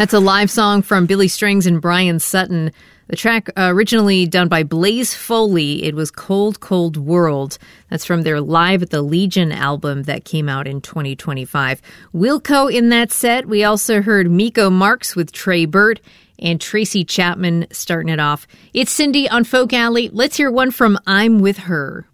That's a live song from Billy Strings and Brian Sutton. The track originally done by Blaze Foley. It was Cold, Cold World. That's from their Live at the Legion album that came out in 2025. Wilco in that set. We also heard Miko Marks with Trey Burt and Tracy Chapman starting it off. It's Cindy on Folk Alley. Let's hear one from I'm With Her.